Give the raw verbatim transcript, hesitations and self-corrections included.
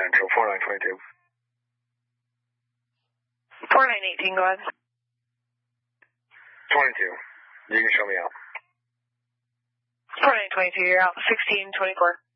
Central, four nine two two. four nine eighteen, go ahead. twenty-two. You can show me out. four nine twenty-two, you're out. sixteen twenty-four.